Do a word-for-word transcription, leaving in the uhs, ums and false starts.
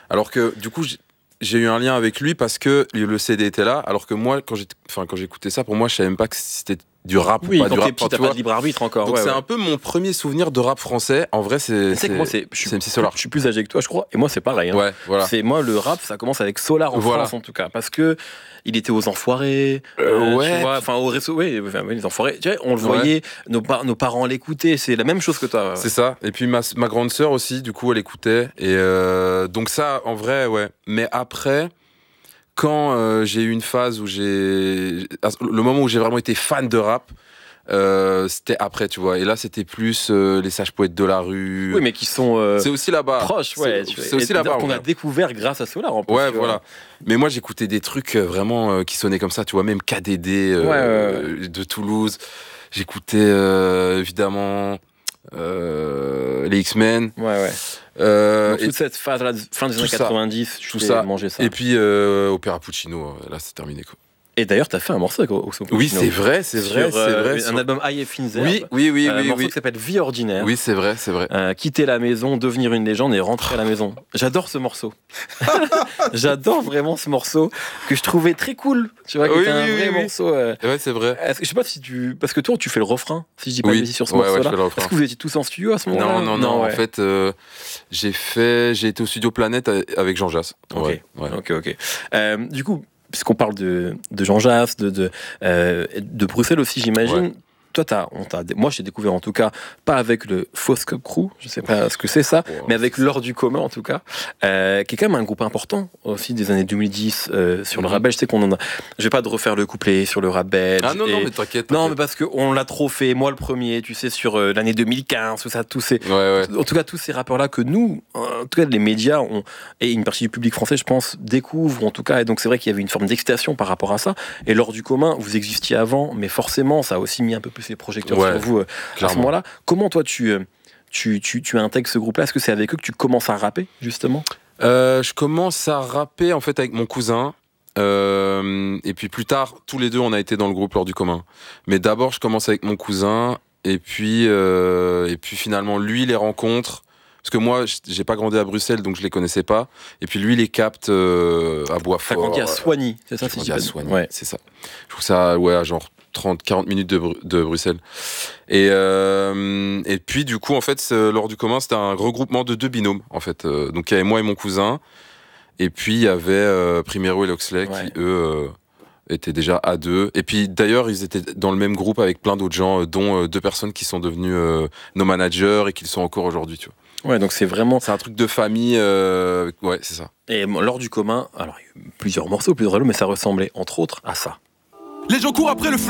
Alors que du coup, j'ai, j'ai eu un lien avec lui parce que le C D était là, alors que moi, quand, j'ai, enfin, quand j'écoutais ça, pour moi, je savais même pas que c'était du rap oui, ou pas quand du t'es rap. petit, Enfin, t'as tu pas vois. de libre arbitre encore. Donc ouais, c'est ouais. un peu mon premier souvenir de rap français. En vrai, c'est, Tu sais que moi, c'est, je suis, c'est M C Solar. je suis plus âgé que toi, je crois, et moi, c'est pareil. Hein. Ouais, voilà. C'est moi, le rap, ça commence avec Solar en Voilà. France, en tout cas, parce que il était aux Enfoirés, Euh, euh, ouais. tu vois, enfin, au réseau, oui, enfin, oui, les Enfoirés, tu vois, on le Ouais. voyait, nos, par- nos parents l'écoutaient, c'est la même chose que toi. C'est ça. Et puis ma, ma grande sœur aussi, du coup, elle écoutait. Et euh, donc ça, en vrai, ouais. Mais après, quand euh, j'ai eu une phase où j'ai... Le moment où j'ai vraiment été fan de rap, euh, c'était après, tu vois. Et là, c'était plus euh, les sages poètes de la rue. Oui, mais qui sont euh, C'est aussi là-bas. proches, ouais. C'est, tu- c'est aussi et là-bas. qu'on ouais. a découvert grâce à Solar, en plus. Ouais, tu vois. voilà. Mais moi, j'écoutais des trucs euh, vraiment euh, qui sonnaient comme ça, tu vois, même K D D euh, Ouais, ouais, euh, de Toulouse. J'écoutais euh, évidemment euh, les X-Men. Ouais, ouais. Euh, Donc, et, toute cette phase-là, fin des tout années ça. quatre-vingt-dix, tu tout t'es ça. mangé ça. et puis euh, Opéra Puccino, euh, là, c'est terminé, quoi. Et d'ailleurs, t'as fait un morceau avec Oxmo Oui, Puccino. c'est vrai, c'est vrai, Sur, c'est euh, vrai. Un sur- album High et Finzer. Oui, oui, oui, Un oui, morceau oui. qui s'appelle Vie ordinaire. Oui, c'est vrai, c'est vrai. Euh, quitter la maison, devenir une légende et rentrer à la maison. J'adore ce morceau. J'adore vraiment ce morceau que je trouvais très cool. Tu vois, qui Oui, était un oui, vrai oui, oui. morceau. euh, Ouais, c'est vrai. Est-ce que, je sais pas si tu. Parce que toi, tu fais le refrain, si je dis pas Oui. de bêtises sur ce Ouais, ouais, morceau-là. je fais le refrain. Est-ce que vous étiez tous en studio à ce moment-là? Non, non, non. ouais. En fait, euh, j'ai fait, j'ai été au studio Planète avec Jean Jass. Ok. Ouais, ouais. Ok, ok. Euh, du coup, puisqu'on parle de, de Jean Jass, de, de, euh, de Bruxelles aussi, j'imagine. Ouais. Toi, t'as, on t'a, moi, j'ai découvert en tout cas, pas avec le Fausse Cup Crew, je sais pas ce que c'est ça, Oh, mais avec l'Or du commun en tout cas, euh, qui est quand même un groupe important aussi des années deux mille dix euh, sur le Mhm. rap belge. Je sais qu'on en a. Je vais pas te refaire le couplet sur le rap belge. Ah non, et- non, mais t'inquiète. Non, mais t'inquiète. parce qu'on l'a trop fait, moi le premier, tu sais, sur euh, l'année deux mille quinze, tout ça, tous ces. Ouais, ouais. En tout cas, tous ces rappeurs-là que nous, en tout cas, les médias ont, et une partie du public français, je pense, découvrent, en tout cas. Et donc, c'est vrai qu'il y avait une forme d'excitation par rapport à ça. Et lors du commun, vous existiez avant, mais forcément, ça a aussi mis un peu plus les projecteurs Ouais, sur vous euh, à ce clairement. moment-là. Comment, toi, tu, euh, tu, tu, tu intègres ce groupe-là? Est-ce que c'est avec eux que tu commences à rapper, justement? Euh, je commence à rapper en fait avec mon cousin. Euh, et puis plus tard, tous les deux, on a été dans le groupe lors du commun. Mais d'abord, je commence avec mon cousin. Et puis, euh, et puis finalement, lui, les rencontre. Parce que moi, j'ai pas grandi à Bruxelles, donc je les connaissais pas. Et puis lui, les capte euh, à T'as Boisfort. grandi à Soigny, c'est ça? Je si je grandi dis à pas de- Soigny, Ouais. c'est ça. Je trouve ça, ouais, à genre trente quarante minutes de, Bru- de Bruxelles. Et, euh, et puis, du coup, en fait, c'est- lors du commun, c'était un regroupement de deux binômes, en fait. Euh, donc, il y avait moi et mon cousin. Et puis, il y avait euh, Primero et Loxley, Ouais. qui, eux, euh, étaient déjà à deux. Et puis, d'ailleurs, ils étaient dans le même groupe avec plein d'autres gens, euh, dont euh, deux personnes qui sont devenues euh, nos managers et qui le sont encore aujourd'hui, tu vois. Ouais, donc c'est vraiment. C'est un truc de famille, euh, ouais, c'est ça. Et bon, lors du commun, alors, il y a eu plusieurs morceaux, plusieurs albums, mais ça ressemblait, entre autres, à ça. Les gens courent après le flou.